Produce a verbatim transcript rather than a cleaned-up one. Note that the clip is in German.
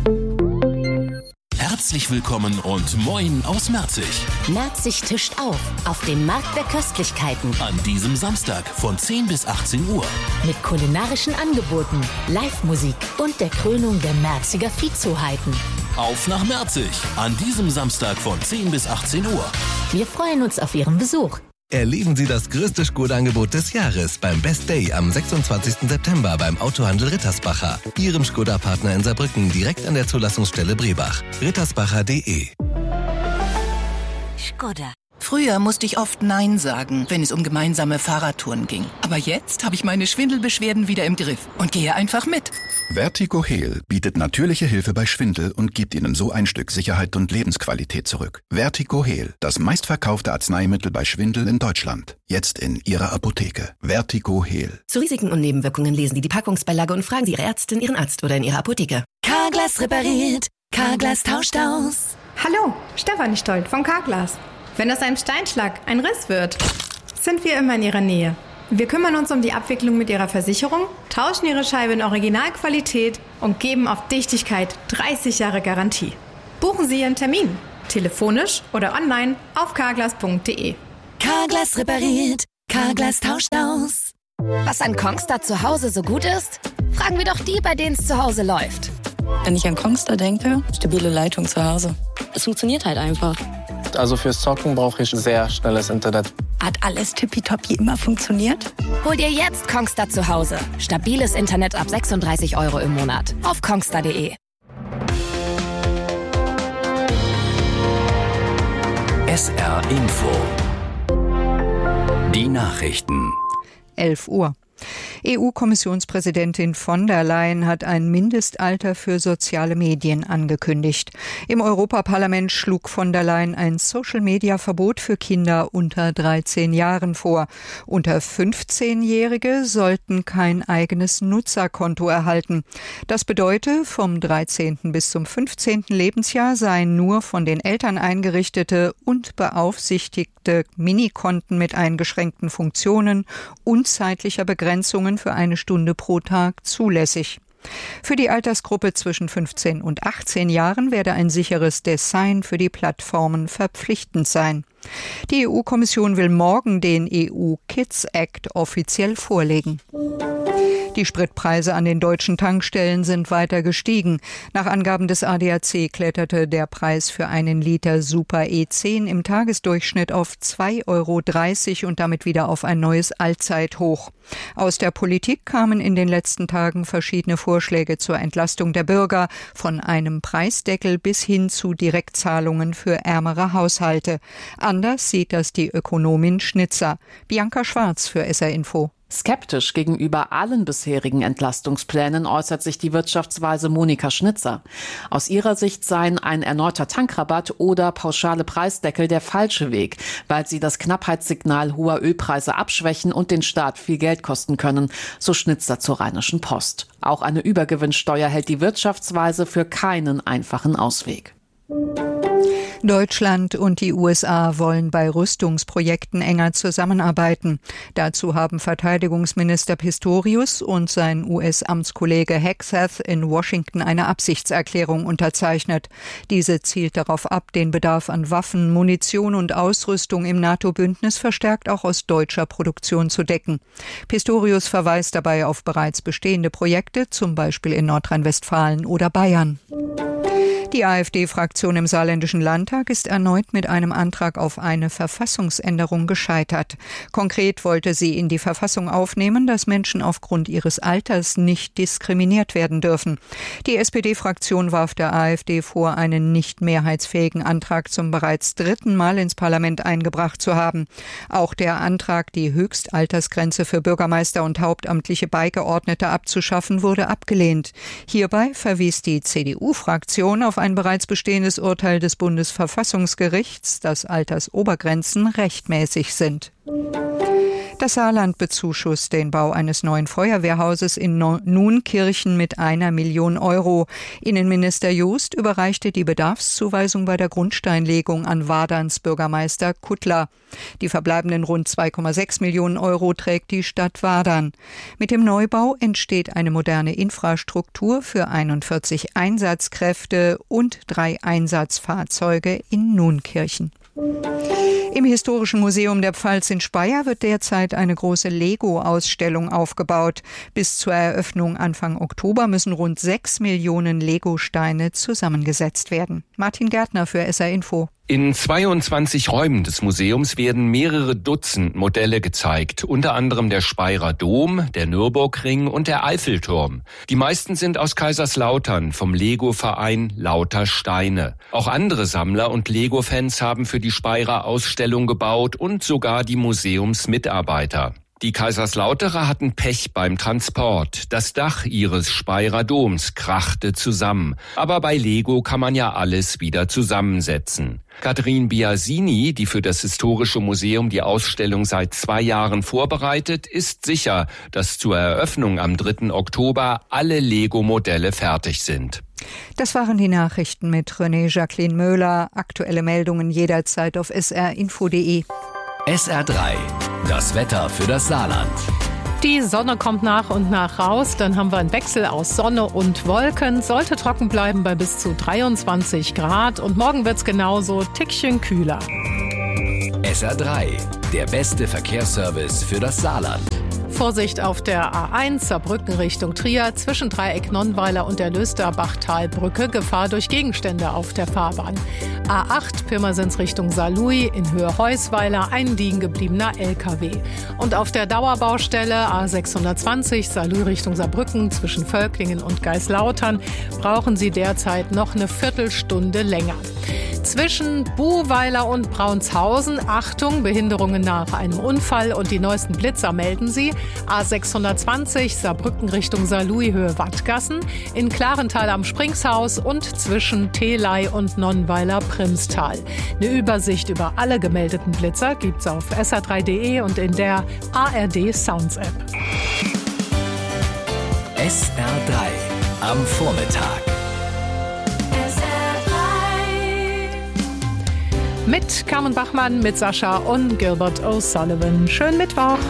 Herzlich willkommen und moin aus Merzig. Merzig tischt auf, auf dem Markt der Köstlichkeiten. An diesem Samstag von zehn bis achtzehn Uhr. Mit kulinarischen Angeboten, Live-Musik und der Krönung der Merziger Viehzuheiten. Auf nach Merzig, an diesem Samstag von zehn bis achtzehn Uhr. Wir freuen uns auf Ihren Besuch. Erleben Sie das größte Skoda-Angebot des Jahres beim Best Day am sechsundzwanzigsten September beim Autohandel Rittersbacher. Ihrem Skoda-Partner in Saarbrücken direkt an der Zulassungsstelle Brebach. rittersbacher punkt de. Skoda. Früher musste ich oft Nein sagen, wenn es um gemeinsame Fahrradtouren ging. Aber jetzt habe ich meine Schwindelbeschwerden wieder im Griff und gehe einfach mit. Vertigo Heal bietet natürliche Hilfe bei Schwindel und gibt Ihnen so ein Stück Sicherheit und Lebensqualität zurück. Vertigo Heal, das meistverkaufte Arzneimittel bei Schwindel in Deutschland. Jetzt in Ihrer Apotheke. Vertigo Heal. Zu Risiken und Nebenwirkungen lesen Sie die Packungsbeilage und fragen Sie Ihre Ärztin, Ihren Arzt oder in Ihrer Apotheke. Carglass repariert. Carglass tauscht aus. Hallo, Stefanie Stolt von Carglass. Wenn aus einem Steinschlag ein Riss wird, sind wir immer in Ihrer Nähe. Wir kümmern uns um die Abwicklung mit Ihrer Versicherung, tauschen Ihre Scheibe in Originalqualität und geben auf Dichtigkeit dreißig Jahre Garantie. Buchen Sie Ihren Termin, telefonisch oder online auf carglass punkt de. Carglass repariert. Carglass tauscht aus. Was an Kongstar zu Hause so gut ist? Fragen wir doch die, bei denen es zu Hause läuft. Wenn ich an Kongstar denke, stabile Leitung zu Hause. Es funktioniert halt einfach. Also fürs Zocken brauche ich sehr schnelles Internet. Hat alles tippitoppi immer funktioniert? Hol dir jetzt Kongstar zu Hause. Stabiles Internet ab sechsunddreißig Euro im Monat. Auf kongstar punkt de. S R Info. Die Nachrichten. elf Uhr. E U-Kommissionspräsidentin von der Leyen hat ein Mindestalter für soziale Medien angekündigt. Im Europaparlament schlug von der Leyen ein Social-Media-Verbot für Kinder unter dreizehn Jahren vor. Unter fünfzehnjährige sollten kein eigenes Nutzerkonto erhalten. Das bedeutet, vom dreizehnten bis zum fünfzehnten Lebensjahr seien nur von den Eltern eingerichtete und beaufsichtigte Minikonten mit eingeschränkten Funktionen und zeitlicher Begrenzungen für eine Stunde pro Tag zulässig. Für die Altersgruppe zwischen fünfzehn und achtzehn Jahren werde ein sicheres Design für die Plattformen verpflichtend sein. Die E U-Kommission will morgen den E U Kids Act offiziell vorlegen. Die Spritpreise an den deutschen Tankstellen sind weiter gestiegen. Nach Angaben des A D A C kletterte der Preis für einen Liter Super E zehn im Tagesdurchschnitt auf zwei Euro dreißig und damit wieder auf ein neues Allzeithoch. Aus der Politik kamen in den letzten Tagen verschiedene Vorschläge zur Entlastung der Bürger, von einem Preisdeckel bis hin zu Direktzahlungen für ärmere Haushalte. Anders sieht das die Ökonomin Schnitzer. Bianca Schwarz für S R Info. Skeptisch gegenüber allen bisherigen Entlastungsplänen äußert sich die Wirtschaftsweise Monika Schnitzer. Aus ihrer Sicht seien ein erneuter Tankrabatt oder pauschale Preisdeckel der falsche Weg, weil sie das Knappheitssignal hoher Ölpreise abschwächen und den Staat viel Geld kosten können, so Schnitzer zur Rheinischen Post. Auch eine Übergewinnsteuer hält die Wirtschaftsweise für keinen einfachen Ausweg. Deutschland und die U S A wollen bei Rüstungsprojekten enger zusammenarbeiten. Dazu haben Verteidigungsminister Pistorius und sein U S-Amtskollege Hegseth in Washington eine Absichtserklärung unterzeichnet. Diese zielt darauf ab, den Bedarf an Waffen, Munition und Ausrüstung im NATO-Bündnis verstärkt auch aus deutscher Produktion zu decken. Pistorius verweist dabei auf bereits bestehende Projekte, zum Beispiel in Nordrhein-Westfalen oder Bayern. Die AfD-Fraktion im Saarländischen Landtag ist erneut mit einem Antrag auf eine Verfassungsänderung gescheitert. Konkret wollte sie in die Verfassung aufnehmen, dass Menschen aufgrund ihres Alters nicht diskriminiert werden dürfen. Die S P D-Fraktion warf der AfD vor, einen nicht mehrheitsfähigen Antrag zum bereits dritten Mal ins Parlament eingebracht zu haben. Auch der Antrag, die Höchstaltersgrenze für Bürgermeister und hauptamtliche Beigeordnete abzuschaffen, wurde abgelehnt. Hierbei verwies die C D U-Fraktion auf ein bereits bestehendes Urteil des Bundesverfassungsgerichts, dass Altersobergrenzen rechtmäßig sind. Das Saarland bezuschusst den Bau eines neuen Feuerwehrhauses in Nunkirchen mit einer Million Euro. Innenminister Joost überreichte die Bedarfszuweisung bei der Grundsteinlegung an Waderns Bürgermeister Kuttler. Die verbleibenden rund zwei Komma sechs Millionen Euro trägt die Stadt Wadern. Mit dem Neubau entsteht eine moderne Infrastruktur für einundvierzig Einsatzkräfte und drei Einsatzfahrzeuge in Nunkirchen. Im Historischen Museum der Pfalz in Speyer wird derzeit eine große Lego-Ausstellung aufgebaut. Bis zur Eröffnung Anfang Oktober müssen rund sechs Millionen Lego-Steine zusammengesetzt werden. Martin Gärtner für S R Info. In zweiundzwanzig Räumen des Museums werden mehrere Dutzend Modelle gezeigt, unter anderem der Speyerer Dom, der Nürburgring und der Eiffelturm. Die meisten sind aus Kaiserslautern vom Lego-Verein Lauter Steine. Auch andere Sammler und Lego-Fans haben für die Speyerer Ausstellung gebaut und sogar die Museumsmitarbeiter. Die Kaiserslauterer hatten Pech beim Transport. Das Dach ihres Speyerer Doms krachte zusammen. Aber bei Lego kann man ja alles wieder zusammensetzen. Katrin Biasini, die für das Historische Museum die Ausstellung seit zwei Jahren vorbereitet, ist sicher, dass zur Eröffnung am dritten Oktober alle Lego-Modelle fertig sind. Das waren die Nachrichten mit René Jacqueline Möhler. Aktuelle Meldungen jederzeit auf s r info punkt d e. S R drei, das Wetter für das Saarland. Die Sonne kommt nach und nach raus, dann haben wir einen Wechsel aus Sonne und Wolken. Sollte trocken bleiben bei bis zu dreiundzwanzig Grad und morgen wird's genauso, Tickchen kühler. S R drei, der beste Verkehrsservice für das Saarland. Vorsicht auf der A eins Saarbrücken Richtung Trier, zwischen Dreieck Nonnweiler und der Lösterbachtalbrücke, Gefahr durch Gegenstände auf der Fahrbahn. A acht Pirmasens Richtung Saarlouis, in Höhe Heusweiler, ein liegen gebliebener L K W. Und auf der Dauerbaustelle A sechshundertzwanzig Saarlouis Richtung Saarbrücken, zwischen Völklingen und Geislautern, brauchen Sie derzeit noch eine Viertelstunde länger. Zwischen Buhweiler und Braunshausen, Achtung, Behinderungen nach einem Unfall und die neuesten Blitzer melden Sie. A sechshundertzwanzig Saarbrücken Richtung Saarlouis, Höhe Wattgassen, in Klarental am Springshaus und zwischen Telei und Nonnweiler Primstal. Eine Übersicht über alle gemeldeten Blitzer gibt's auf s r drei punkt d e und in der A R D Sounds App. S R drei am Vormittag. Mit Carmen Bachmann, mit Sascha und Gilbert O'Sullivan. Schönen Mittwoch.